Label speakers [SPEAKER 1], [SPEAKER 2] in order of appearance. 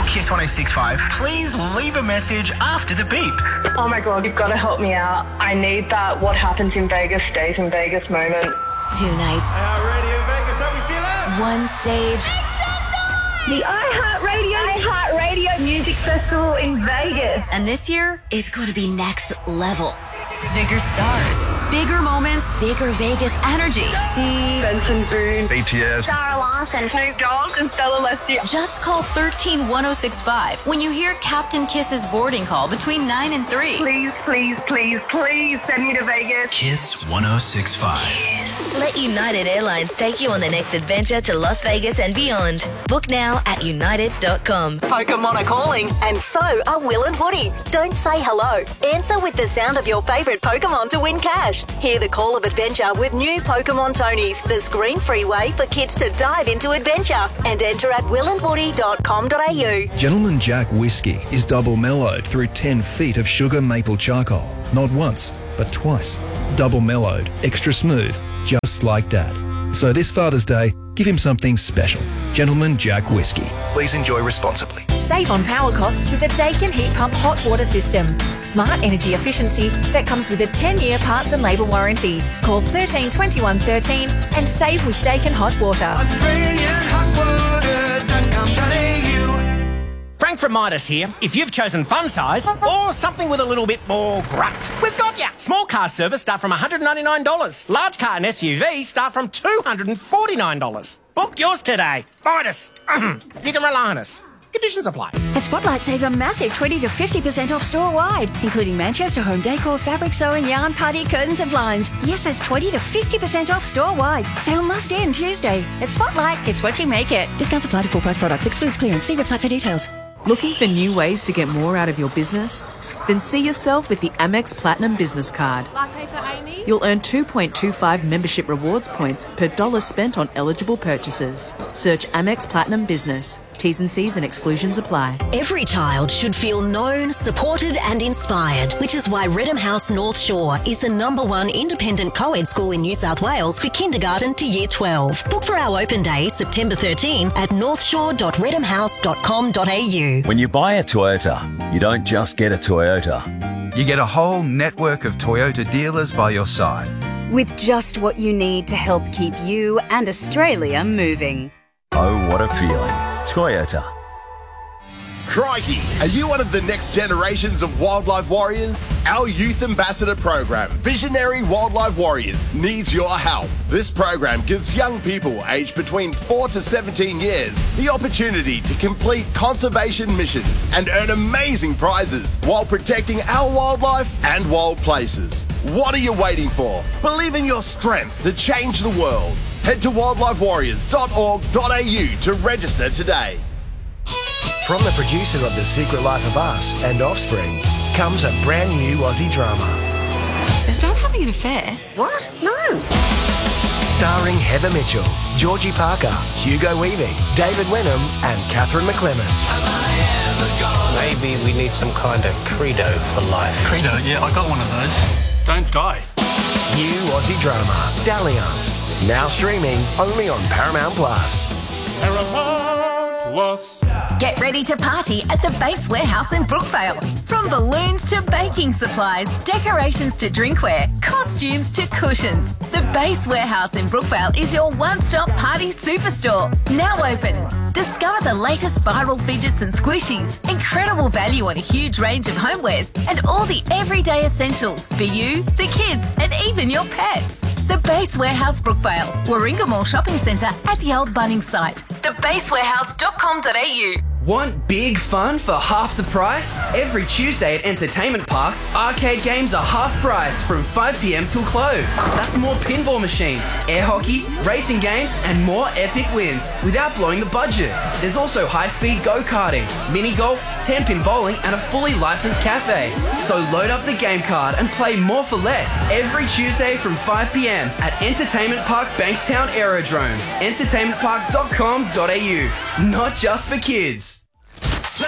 [SPEAKER 1] Kiss 1065, please leave a message after the beep.
[SPEAKER 2] Oh my God, you've got to help me out. I need that what happens in Vegas stays in Vegas moment.
[SPEAKER 3] 2 nights.
[SPEAKER 4] Radio Vegas, how we feeling?
[SPEAKER 3] 1 stage.
[SPEAKER 2] The iHeartRadio Music Festival in Vegas.
[SPEAKER 3] And this year is going to be next level. Bigger stars, bigger moments, bigger Vegas energy. See
[SPEAKER 2] Benson Boone,
[SPEAKER 5] BTS,
[SPEAKER 2] Sarah Larson, Snoop Dogg, and Stella Leslie.
[SPEAKER 3] Just call 131065 when you hear Captain Kiss's boarding call between 9 and 3.
[SPEAKER 2] Please, please, please, please send me to Vegas.
[SPEAKER 1] Kiss 1065.
[SPEAKER 6] Let United Airlines take you on the next adventure to Las Vegas and beyond. Book now at united.com.
[SPEAKER 7] Pokemon are calling, and so are Will and Woody. Don't say hello. Answer with the sound of your favourite Pokemon to win cash. Hear the call of adventure with new Pokemon Tonys, the screen-free way for kids to dive into adventure. And enter at willandwoody.com.au.
[SPEAKER 8] Gentleman Jack Whiskey is double mellowed through 10 feet of sugar maple charcoal. Not once, but twice. Double mellowed, extra smooth, just like Dad. So this Father's Day, give him something special. Gentleman Jack Whiskey. Please enjoy responsibly.
[SPEAKER 9] Save on power costs with a Daikin heat pump hot water system. Smart energy efficiency that comes with a 10-year parts and labour warranty. Call 13 21 13 and save with Daikin hot water.
[SPEAKER 4] AustralianHotWater.com.au. Frank from Midas here. If you've chosen fun size or something with a little bit more grunt, we've got ya. Small car service start from $199. Large car and SUV start from $249. Book yours today. Midas. You can rely on us. Conditions apply.
[SPEAKER 10] At Spotlight, save a massive 20 to 50% off store-wide, including Manchester home decor, fabric sewing, yarn, party, curtains and blinds. Yes, that's 20 to 50% off store-wide. Sale must end Tuesday. At Spotlight, it's what you make it. Discounts apply to full-price products. Excludes clearance. See website for details.
[SPEAKER 11] Looking for new ways to get more out of your business? Then see yourself with the Amex Platinum Business Card.
[SPEAKER 12] Latte for Amy.
[SPEAKER 11] You'll earn 2.25 membership rewards points per dollar spent on eligible purchases. Search Amex Platinum Business. T's and C's and exclusions apply.
[SPEAKER 6] Every child should feel known, supported and inspired, which is why Redham House North Shore is the #1 independent co-ed school in New South Wales for kindergarten to year 12. Book for our open day, September 13 at northshore.redhamhouse.com.au.
[SPEAKER 13] When you buy a Toyota, you don't just get a Toyota.
[SPEAKER 14] You get a whole network of Toyota dealers by your side.
[SPEAKER 15] With just what you need to help keep you and Australia moving.
[SPEAKER 13] Oh, what a feeling. Toyota.
[SPEAKER 16] Crikey, are you one of the next generations of wildlife warriors? Our Youth Ambassador program, Visionary Wildlife Warriors, needs your help. This program gives young people aged between 4 to 17 years the opportunity to complete conservation missions and earn amazing prizes while protecting our wildlife and wild places. What are you waiting for? Believe in your strength to change the world. Head to wildlifewarriors.org.au to register today.
[SPEAKER 17] From the producer of The Secret Life of Us and Offspring comes a brand new Aussie drama.
[SPEAKER 15] Is Dad having an affair?
[SPEAKER 17] What? No. Starring Heather Mitchell, Georgie Parker, Hugo Weaving, David Wenham and Catherine McClements.
[SPEAKER 18] Maybe we need some kind of credo for life.
[SPEAKER 19] Credo? Yeah, I got one of those. Don't die.
[SPEAKER 17] New Aussie drama, Dalliance. Now streaming only on Paramount Plus.
[SPEAKER 4] Paramount Plus.
[SPEAKER 3] Get ready to party at the Base Warehouse in Brookvale. From balloons to baking supplies, decorations to drinkware, costumes to cushions. The Base Warehouse in Brookvale is your one-stop party superstore. Now open. Discover the latest viral fidgets and squishies, incredible value on a huge range of homewares, and all the everyday essentials for you, the kids, and even your pets. The Base Warehouse Brookvale, Warringah Mall Shopping Centre at the old Bunnings site. thebasewarehouse.com.au.
[SPEAKER 20] Want big fun for half the price? Every Tuesday at Entertainment Park, arcade games are half price from 5 p.m. till close. That's more pinball machines, air hockey, racing games, and more epic wins without blowing the budget. There's also high-speed go-karting, mini golf, 10-pin bowling, and a fully licensed cafe. So load up the game card and play more for less every Tuesday from 5 p.m. at Entertainment Park Bankstown Aerodrome. Entertainmentpark.com.au. Not just for kids.